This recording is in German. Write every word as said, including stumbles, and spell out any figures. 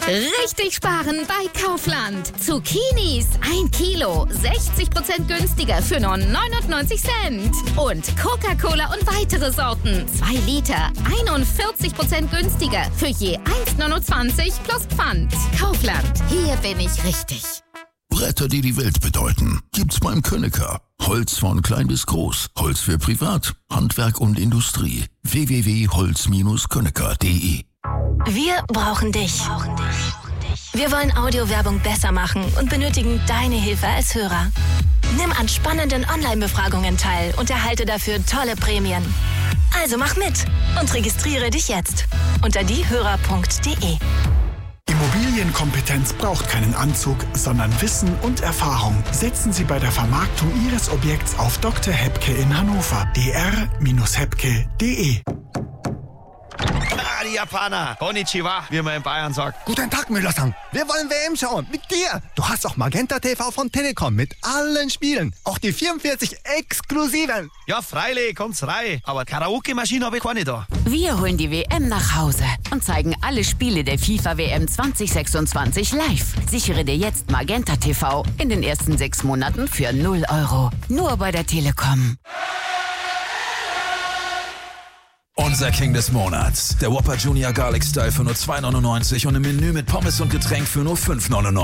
Richtig sparen bei Kaufland. Zucchinis ein Kilo, sechzig Prozent günstiger für nur neunundneunzig Cent. Und Coca-Cola und weitere Sorten, zwei Liter, einundvierzig Prozent günstiger für je eins neunundzwanzig plus Pfand. Kaufland, hier bin ich richtig. Bretter, die die Welt bedeuten, gibt's beim Könecker. Holz von klein bis groß, Holz für Privat, Handwerk und Industrie. w w w punkt holz Bindestrich könecker punkt de. Wir brauchen dich. Wir wollen Audiowerbung besser machen und benötigen deine Hilfe als Hörer. Nimm an spannenden Online-Befragungen teil und erhalte dafür tolle Prämien. Also mach mit und registriere dich jetzt unter diehörer punkt de. Immobilienkompetenz braucht keinen Anzug, sondern Wissen und Erfahrung. Setzen Sie bei der Vermarktung Ihres Objekts auf Doktor Hebke in Hannover. d r hebke punkt de. Ah, die Japaner. Konnichiwa, wie man in Bayern sagt. Guten Tag, Müller-san. Wir wollen W M schauen. Mit dir. Du hast auch Magenta T V von Telekom mit allen Spielen. Auch die vierundvierzig exklusiven. Ja, freilich, kommt's rein. Aber Karaoke-Maschine habe ich keine da. Wir holen die W M nach Hause und zeigen alle Spiele der FIFA W M zwanzig sechsundzwanzig live. Sichere dir jetzt Magenta T V in den ersten sechs Monaten für null Euro. Nur bei der Telekom. Unser King des Monats. Der Whopper Junior Garlic Style für nur zwei neunundneunzig und ein Menü mit Pommes und Getränk für nur fünf neunundneunzig.